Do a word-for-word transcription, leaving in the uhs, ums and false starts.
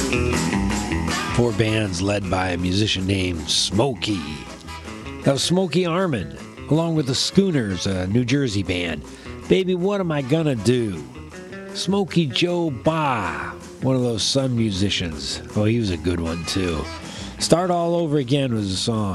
Four bands led by a musician named Smokey. That was Smokey Armin, along with the Schooners, a New Jersey band. Baby, What Am I Gonna Do? Smokey Joe Ba, one of those Sun musicians. Oh, he was a good one, too. Start All Over Again was a song.